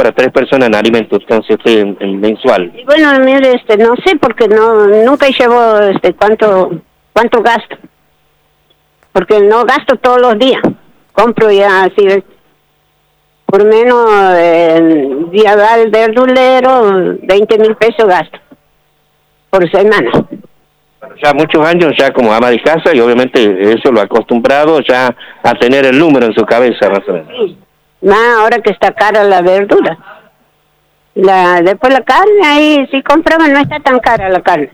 para 3 personas en alimentos, entonces en mensual? Y bueno, mire, no sé, porque nunca llevo cuánto gasto, porque no gasto todos los días, compro ya así, por menos día va al verdulero, 20.000 pesos gasto por semana. Ya muchos años ya como ama de casa y obviamente eso lo ha acostumbrado ya a tener el número en su cabeza, más o menos. Sí. Más ahora que está cara la verdura. Después la carne, ahí si compramos no está tan cara la carne.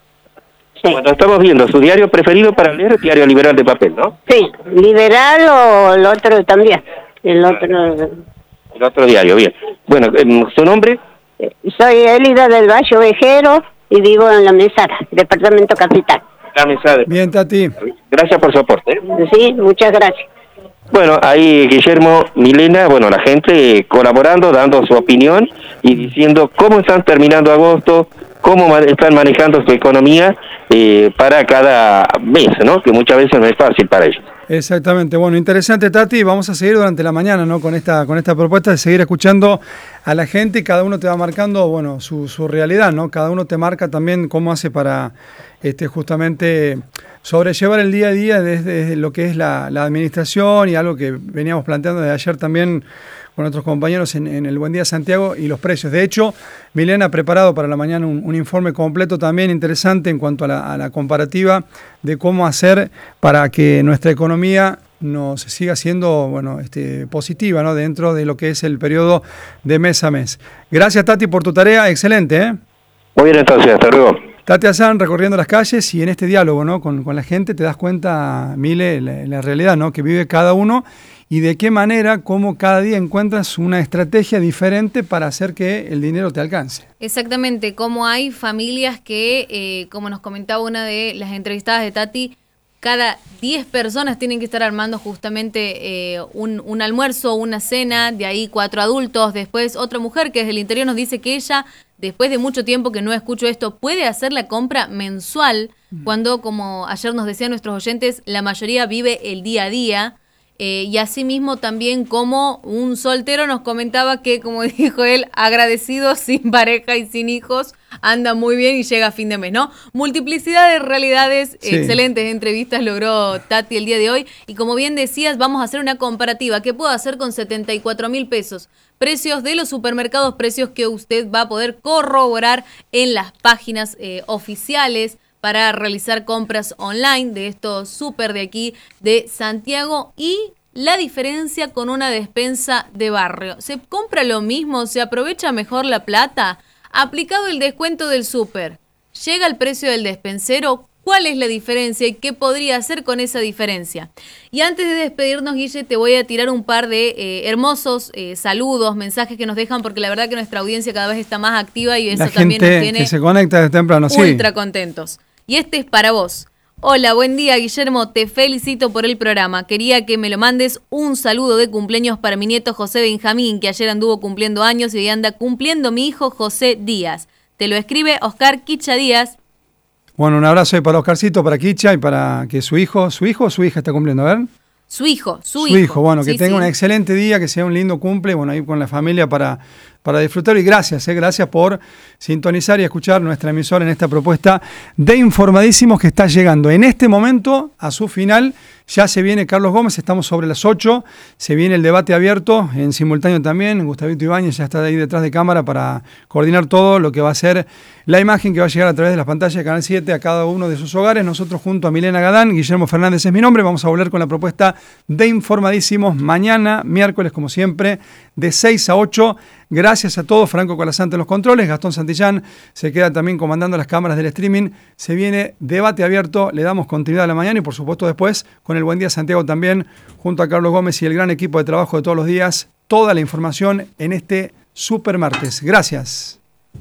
Sí. Bueno, estamos viendo su diario preferido para leer, el Diario Liberal de papel, ¿no? Sí, Liberal o el otro también. El otro diario, bien. Bueno, ¿su nombre? Soy Elida del Valle Ovejero y vivo en La Mesara, departamento capital. La Mesara. Bien, Tati. Gracias por su aporte. Sí, muchas gracias. Bueno, ahí Guillermo, Milena, bueno, la gente colaborando, dando su opinión y diciendo cómo están terminando agosto, cómo están manejando su economía para cada mes, ¿no? Que muchas veces no es fácil para ellos. Exactamente, bueno, interesante, Tati, vamos a seguir durante la mañana, ¿no? Con esta propuesta de seguir escuchando a la gente y cada uno te va marcando, bueno, su realidad, ¿no? Cada uno te marca también cómo hace para justamente sobrellevar el día a día desde lo que es la administración y algo que veníamos planteando desde ayer también con otros compañeros en el Buen Día Santiago y los precios. De hecho, Milena ha preparado para la mañana un informe completo también interesante en cuanto a la comparativa de cómo hacer para que nuestra economía nos siga siendo positiva, ¿no? Dentro de lo que es el periodo de mes a mes. Gracias, Tati, por tu tarea. Excelente, ¿eh? Muy bien, entonces, hasta luego. Tati Azán recorriendo las calles y en este diálogo, ¿no? con la gente te das cuenta, Mile, la realidad, ¿no? Que vive cada uno y de qué manera, cómo cada día encuentras una estrategia diferente para hacer que el dinero te alcance. Exactamente, como hay familias que, como nos comentaba una de las entrevistadas de Tati, cada 10 personas tienen que estar armando justamente un almuerzo, una cena, de ahí 4 adultos, después otra mujer que desde el interior nos dice que ella, después de mucho tiempo que no escucho esto, puede hacer la compra mensual, cuando, como ayer nos decían nuestros oyentes, la mayoría vive el día a día. Y asimismo también como un soltero nos comentaba que, como dijo él, agradecido, sin pareja y sin hijos, anda muy bien y llega a fin de mes, ¿no? Multiplicidad de realidades, sí. Excelentes entrevistas logró Tati el día de hoy. Y como bien decías, vamos a hacer una comparativa. ¿Qué puedo hacer con 74.000 pesos? Precios de los supermercados, precios que usted va a poder corroborar en las páginas oficiales para realizar compras online de estos súper de aquí de Santiago y la diferencia con una despensa de barrio. ¿Se compra lo mismo? ¿Se aprovecha mejor la plata? Aplicado el descuento del súper, ¿llega el precio del despensero? ¿Cuál es la diferencia y qué podría hacer con esa diferencia? Y antes de despedirnos, Guille, te voy a tirar un par de hermosos saludos, mensajes que nos dejan, porque la verdad que nuestra audiencia cada vez está más activa y eso la también nos tiene que se conecta desde temprano, ultra contentos. Y este es para vos. Hola, buen día, Guillermo, te felicito por el programa. Quería que me lo mandes un saludo de cumpleaños para mi nieto José Benjamín, que ayer anduvo cumpliendo años y hoy anda cumpliendo mi hijo José Díaz. Te lo escribe Oscar Quicha Díaz. Bueno, un abrazo ahí para Oscarcito, para Quicha y para que su hijo o su hija está cumpliendo, a ver. Su hijo. Bueno, que sí, tenga un excelente día, que sea un lindo cumple, bueno, ahí con la familia para disfrutar. Y gracias por sintonizar y escuchar nuestra emisora en esta propuesta de Informadísimos que está llegando en este momento a su final. Ya se viene Carlos Gómez, estamos sobre las 8, se viene el debate abierto en simultáneo también. Gustavito Ibáñez ya está ahí detrás de cámara para coordinar todo lo que va a ser la imagen que va a llegar a través de las pantallas de Canal 7 a cada uno de sus hogares. Nosotros junto a Milena Gadán, Guillermo Fernández es mi nombre, vamos a volver con la propuesta de Informadísimos mañana, miércoles como siempre, de 6 a 8. Gracias a todos, Franco Colasante en los controles, Gastón Santillán se queda también comandando las cámaras del streaming. Se viene debate abierto, le damos continuidad a la mañana y por supuesto después con el Buen Día Santiago también, junto a Carlos Gómez y el gran equipo de trabajo de todos los días, toda la información en este super martes. Gracias.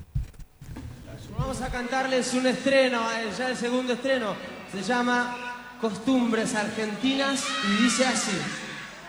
Vamos a cantarles un estreno, ya el segundo estreno, se llama Costumbres Argentinas y dice así.